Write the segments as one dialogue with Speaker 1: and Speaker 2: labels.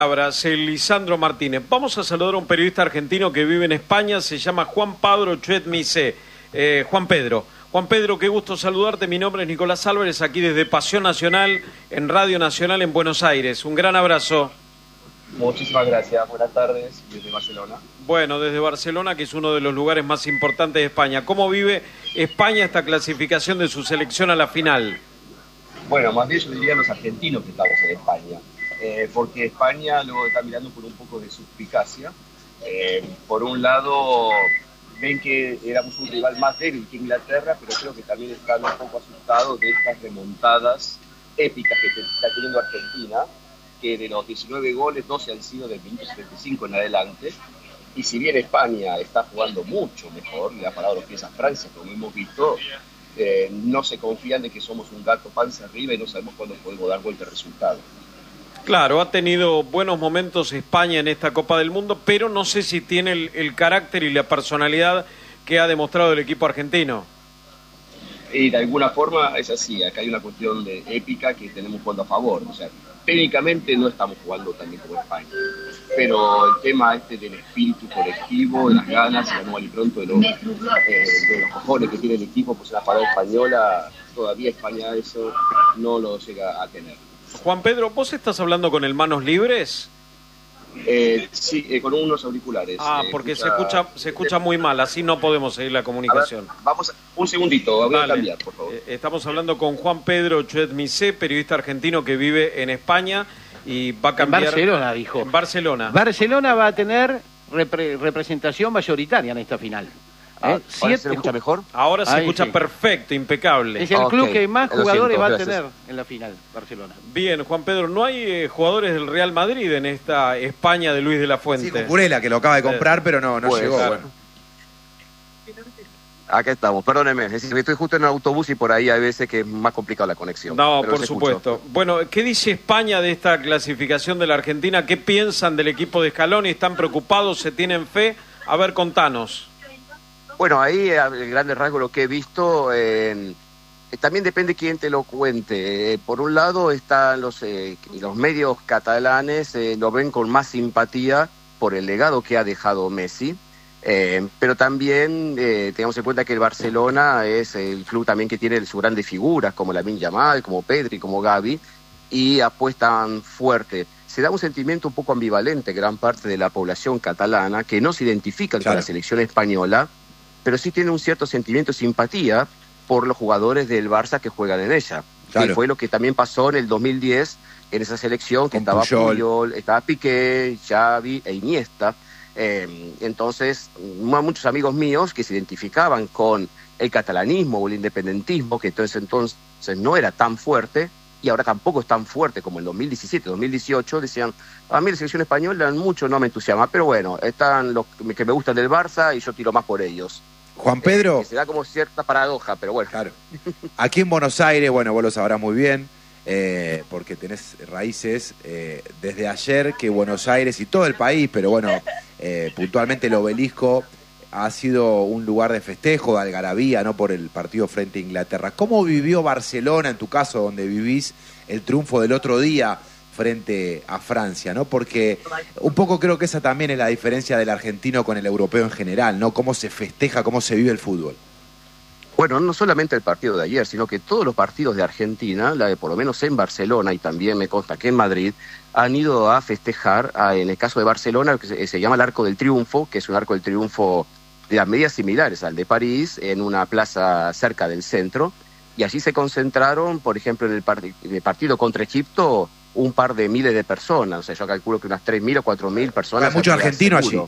Speaker 1: Palabras, Lisandro Martínez. Vamos a saludar a un periodista argentino que vive en España, se llama Juan Pablo Chuetmise. Juan Pedro, qué gusto saludarte. Mi nombre es Nicolás Álvarez, aquí desde Pasión Nacional, en Radio Nacional en Buenos Aires. Un gran abrazo.
Speaker 2: Muchísimas gracias, buenas tardes, desde Barcelona.
Speaker 1: Bueno, desde Barcelona, que es uno de los lugares más importantes de España. ¿Cómo vive España esta clasificación de su selección a la final?
Speaker 2: Bueno, más bien yo diría los argentinos que estamos en España. Porque España lo está mirando con un poco de suspicacia. Por un lado, ven que éramos un rival más débil que Inglaterra, pero creo que también están un poco asustados de estas remontadas épicas que está teniendo Argentina, que de los 19 goles, 12 han sido del minuto 75 en adelante. Y si bien España está jugando mucho mejor, le ha parado los pies a Francia, como hemos visto, no se confían de que somos un gato panza arriba y no sabemos cuándo podemos dar vuelta al resultado.
Speaker 1: Claro, ha tenido buenos momentos España en esta Copa del Mundo, pero no sé si tiene el carácter y la personalidad que ha demostrado el equipo argentino.
Speaker 2: Y de alguna forma es así, acá hay una cuestión de épica que tenemos jugando a favor, o sea, técnicamente no estamos jugando tan bien como España, pero el tema del espíritu colectivo, de las ganas, y la y pronto de los cojones que tiene el equipo, pues la parada española, todavía España eso no lo llega a tener.
Speaker 1: Juan Pedro, ¿vos estás hablando con el Manos Libres?
Speaker 2: Sí, con unos auriculares.
Speaker 1: Porque se escucha muy mal, así no podemos seguir la comunicación.
Speaker 2: A ver, vamos, un segundito, voy a cambiar, por favor.
Speaker 1: Estamos hablando con Juan Pedro Chuetmise, periodista argentino que vive en España y va a cambiar...
Speaker 3: En Barcelona, dijo.
Speaker 1: En Barcelona.
Speaker 3: Barcelona va a tener representación mayoritaria en esta final.
Speaker 2: ¿Ahora se escucha mejor?
Speaker 1: Ahora se escucha
Speaker 3: sí.
Speaker 1: Perfecto, impecable.
Speaker 3: Es el club que más jugadores va a
Speaker 2: gracias.
Speaker 3: tener en la final, Barcelona.
Speaker 1: Bien, Juan Pedro, ¿no hay jugadores del Real Madrid en esta España de Luis de la Fuente?
Speaker 4: Sí, Cucurella, que lo acaba de comprar, pero no llegó.
Speaker 1: Claro.
Speaker 4: Bueno.
Speaker 5: Acá estamos, perdóneme, es decir, estoy justo en el autobús y por ahí hay veces que es más complicado la conexión.
Speaker 1: No,
Speaker 5: pero
Speaker 1: por supuesto. Bueno, ¿qué dice España de esta clasificación de la Argentina? ¿Qué piensan del equipo de Scaloni? ¿Están preocupados? ¿Se tienen fe? A ver, contanos.
Speaker 5: Bueno, ahí el grande rasgo lo que he visto, también depende quién te lo cuente. Por un lado están los medios catalanes, lo ven con más simpatía por el legado que ha dejado Messi, pero también tengamos en cuenta que el Barcelona es el club también que tiene sus grandes figuras, como Lamine Yamal, como Pedri, como Gavi, y apuestan fuerte. Se da un sentimiento un poco ambivalente gran parte de la población catalana que no se identifican con la selección española, pero sí tiene un cierto sentimiento de simpatía por los jugadores del Barça que juegan en ella.
Speaker 4: Claro.
Speaker 5: Que fue lo que también pasó en el 2010 en esa selección, que estaba Puyol, estaba Piqué, Xavi e Iniesta. Entonces, muchos amigos míos que se identificaban con el catalanismo o el independentismo, que entonces no era tan fuerte, y ahora tampoco es tan fuerte como en 2017, 2018, decían, a mí la selección española mucho no me entusiasma, pero bueno, están los que me gustan del Barça y yo tiro más por ellos.
Speaker 4: Juan Pedro.
Speaker 5: Que se da como cierta paradoja, pero bueno.
Speaker 4: Claro. Aquí en Buenos Aires, bueno, vos lo sabrás muy bien, porque tenés raíces desde ayer que Buenos Aires y todo el país, pero bueno, puntualmente el Obelisco ha sido un lugar de festejo, de algarabía, ¿no? Por el partido frente a Inglaterra. ¿Cómo vivió Barcelona, en tu caso, donde vivís, el triunfo del otro día frente a Francia, ¿no? Porque un poco creo que esa también es la diferencia del argentino con el europeo en general, ¿no? Cómo se festeja, cómo se vive el fútbol.
Speaker 5: Bueno, no solamente el partido de ayer, sino que todos los partidos de Argentina, por lo menos en Barcelona y también me consta que en Madrid, han ido a festejar, en el caso de Barcelona, lo que se llama el Arco del Triunfo, que es un arco del triunfo de las medidas similares al de París, en una plaza cerca del centro, y allí se concentraron, por ejemplo, en el partido contra Egipto, un par de miles de personas, o sea, yo calculo que unas 3.000 o 4.000 personas.
Speaker 4: Hay muchos argentinos allí.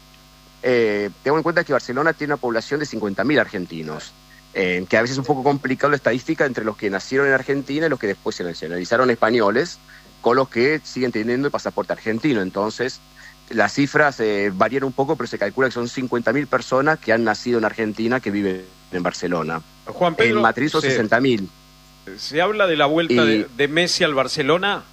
Speaker 5: Tengo en cuenta que Barcelona tiene una población de 50.000 argentinos, que a veces es un poco complicado la estadística entre los que nacieron en Argentina y los que después se nacionalizaron españoles, con los que siguen teniendo el pasaporte argentino. Entonces, las cifras varían un poco, pero se calcula que son 50.000 personas que han nacido en Argentina que viven en Barcelona.
Speaker 1: Juan Pedro,
Speaker 5: en Madrid son 60.000.
Speaker 1: ¿Se habla de la vuelta de Messi al Barcelona?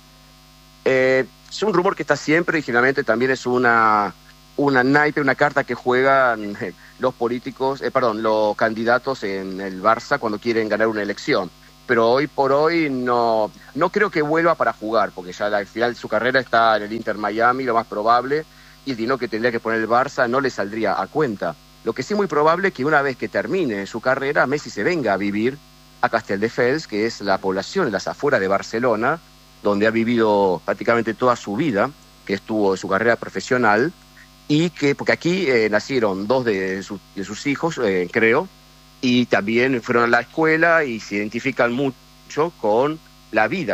Speaker 5: Es un rumor que está siempre y generalmente también es una naipe, una carta que juegan los políticos, los candidatos en el Barça cuando quieren ganar una elección. pero hoy por hoy no creo que vuelva para jugar, porque ya al final de su carrera está en el Inter Miami, lo más probable, y el dinero que tendría que poner el Barça no le saldría a cuenta. Lo que sí es muy probable es que una vez que termine su carrera, Messi se venga a vivir a Castelldefels, que es la población en las afueras de Barcelona, donde ha vivido prácticamente toda su vida, que estuvo en su carrera profesional, y que, porque aquí nacieron dos de sus hijos, creo, y también fueron a la escuela y se identifican mucho con la vida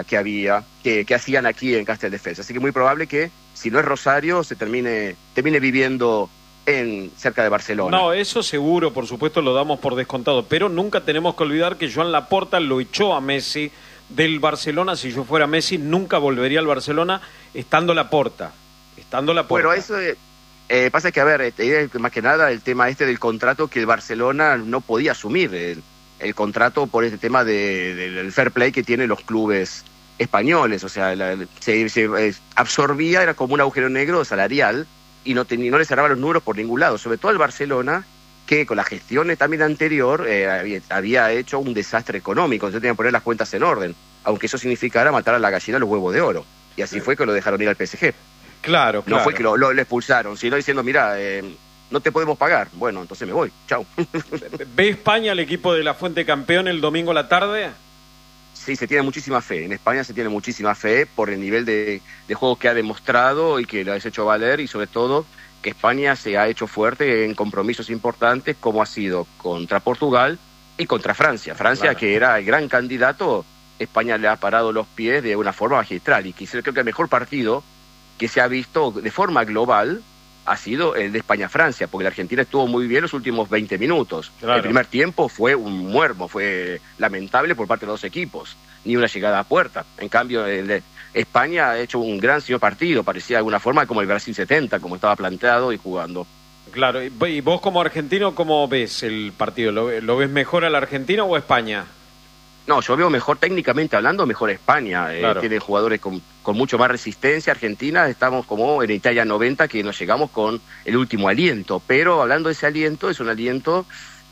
Speaker 5: que hacían aquí en Castelldefels. Así que muy probable que, si no es Rosario, se termine viviendo cerca de Barcelona.
Speaker 1: No, eso seguro, por supuesto, lo damos por descontado, pero nunca tenemos que olvidar que Joan Laporta lo echó a Messi del Barcelona. Si yo fuera Messi, nunca volvería al Barcelona estando Laporta.
Speaker 5: Bueno, eso pasa que, a ver, más que nada el tema del contrato, que el Barcelona no podía asumir el contrato por este tema del fair play que tienen los clubes españoles. O sea, se absorbía, era como un agujero negro salarial, y no le cerraba los números por ningún lado, sobre todo el Barcelona, que con la gestión también anterior había hecho un desastre económico. Entonces tenía que poner las cuentas en orden, aunque eso significara matar a la gallina los huevos de oro. Y así fue que lo dejaron ir al PSG.
Speaker 1: Claro.
Speaker 5: No fue que lo expulsaron, sino diciendo, mira, no te podemos pagar. Bueno, entonces me voy, chao.
Speaker 1: ¿Ve España al equipo de la Fuente campeón el domingo a la tarde?
Speaker 5: Sí, se tiene muchísima fe. En España se tiene muchísima fe por el nivel de juego que ha demostrado y que lo has hecho valer, y sobre todo que España se ha hecho fuerte en compromisos importantes, como ha sido contra Portugal y contra Francia. Francia, claro, que era el gran candidato, España le ha parado los pies de una forma magistral, y quizás creo que el mejor partido que se ha visto de forma global ha sido el de España-Francia, porque la Argentina estuvo muy bien los últimos 20 minutos. Claro. El primer tiempo fue un muermo, fue lamentable por parte de los dos equipos, ni una llegada a puerta. En cambio, España ha hecho un gran partido, parecía de alguna forma como el Brasil 70, como estaba planteado y jugando.
Speaker 1: Claro, y vos como argentino, ¿cómo ves el partido? ¿Lo ves mejor al argentino o a España?
Speaker 5: No, yo veo mejor, técnicamente hablando, mejor España.
Speaker 1: Claro.
Speaker 5: Tiene jugadores con mucho más resistencia. Argentina, estamos como en Italia 90, que nos llegamos con el último aliento. Pero hablando de ese aliento, es un aliento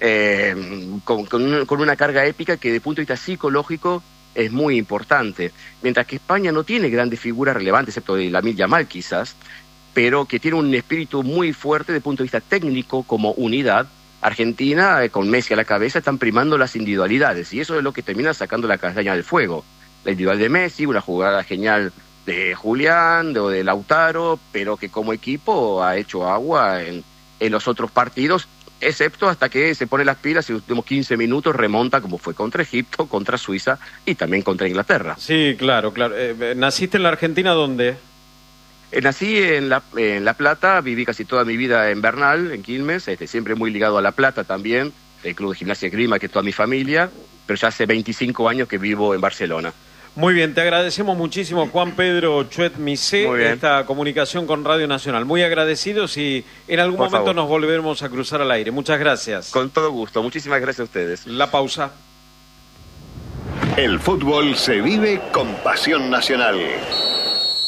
Speaker 5: con una carga épica que, de punto de vista psicológico, es muy importante. Mientras que España no tiene grandes figuras relevantes, excepto de Lamine Yamal quizás, pero que tiene un espíritu muy fuerte de punto de vista técnico como unidad. Argentina, con Messi a la cabeza, están primando las individualidades, y eso es lo que termina sacando la castaña del fuego. La individual de Messi, una jugada genial de Julián, de Lautaro, pero que como equipo ha hecho agua en los otros partidos, excepto hasta que se pone las pilas y en los últimos 15 minutos remonta, como fue contra Egipto, contra Suiza y también contra Inglaterra.
Speaker 1: Sí, claro. ¿Naciste en la Argentina dónde?
Speaker 5: Nací en La Plata, viví casi toda mi vida en Bernal, en Quilmes, siempre muy ligado a La Plata también, el club de gimnasia y esgrima, que es toda mi familia, pero ya hace 25 años que vivo en Barcelona.
Speaker 1: Muy bien, te agradecemos muchísimo, Juan Pedro Chuet Missé, esta comunicación con Radio Nacional. Muy agradecidos, y en algún momento nos volveremos a cruzar al aire. Muchas gracias.
Speaker 5: Con todo gusto, muchísimas gracias a ustedes.
Speaker 1: La pausa.
Speaker 6: El fútbol se vive con pasión nacional.